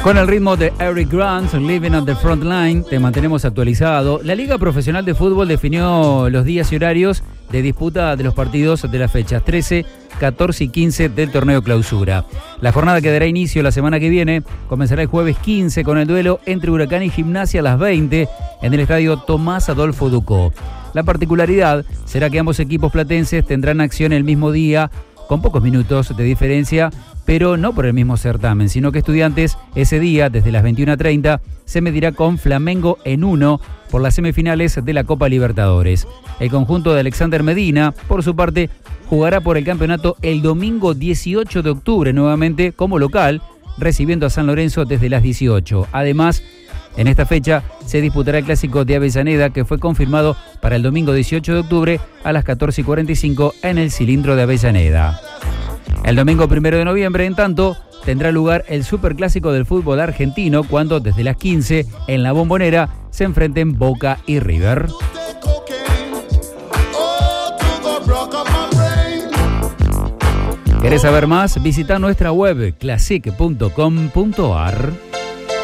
Con el ritmo de Eric Grant, Living on the Front Line, te mantenemos actualizado. La Liga Profesional de Fútbol definió los días y horarios de disputa de los partidos de las fechas 13, 14 y 15 del torneo clausura. La jornada que dará inicio la semana que viene comenzará el jueves 15 con el duelo entre Huracán y Gimnasia a las 20 en el estadio Tomás Adolfo Ducó. La particularidad será que ambos equipos platenses tendrán acción el mismo día, con pocos minutos de diferencia, pero no por el mismo certamen, sino que Estudiantes ese día, desde las 21:30, se medirá con Flamengo en 1 por las semifinales de la Copa Libertadores. El conjunto de Alexander Medina, por su parte, jugará por el campeonato el domingo 18 de octubre, nuevamente como local, recibiendo a San Lorenzo desde las 18. Además, en esta fecha se disputará el clásico de Avellaneda, que fue confirmado para el domingo 18 de octubre a las 14:45 en el Cilindro de Avellaneda. El domingo 1 de noviembre, en tanto, tendrá lugar el superclásico del fútbol argentino cuando desde las 15 en la Bombonera se enfrenten Boca y River. ¿Querés saber más? Visita nuestra web classic.com.ar.